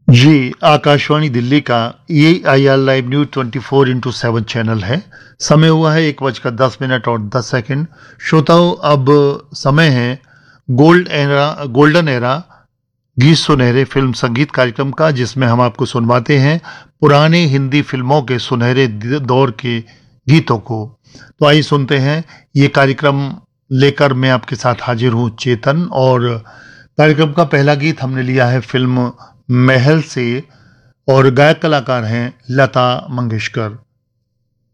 जी, आकाशवाणी दिल्ली का ये IR live news 24/7 channel है। समय हुआ है 1:10 और 10 सेकंड। श्रोताओं, अब समय है गोल्डन एरा गीत सुनहरे फिल्म संगीत कार्यक्रम का, जिसमें हम आपको सुनवाते हैं पुराने हिंदी फिल्मों के सुनहरे दौर के गीतों को। तो आइए सुनते हैं। ये कार्यक्रम लेकर मैं आपके साथ हाजिर हूँ चेतन, और कार्यक्रम का पहला गीत हमने लिया है फिल्म महल से, और गायक कलाकार हैं लता मंगेशकर।